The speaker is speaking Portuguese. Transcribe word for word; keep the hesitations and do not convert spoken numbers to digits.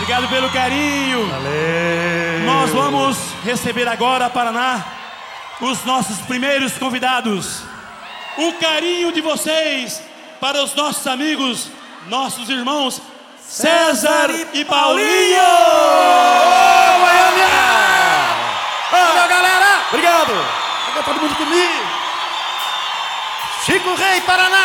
Obrigado pelo carinho. Valeu. Nós vamos receber agora, Paraná, os nossos primeiros convidados. O carinho de vocês para os nossos amigos, nossos irmãos César e Paulinho! Ô, Goiânia! Valeu, galera! Obrigado! Fica todo mundo comigo! Chico Rei, Paraná!